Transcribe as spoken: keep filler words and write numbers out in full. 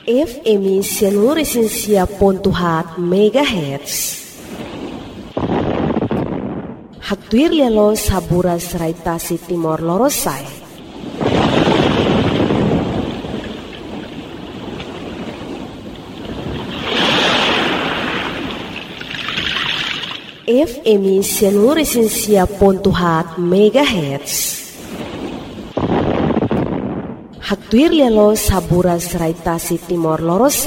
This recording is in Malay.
F M seluruh Indonesia pontuhat megahertz. Haktuir lelo saburas raitasi Timor Lorosai. F M seluruh Indonesia pontuhat megahertz. Haktuir lelo saburas raitasi Timor Lorosai.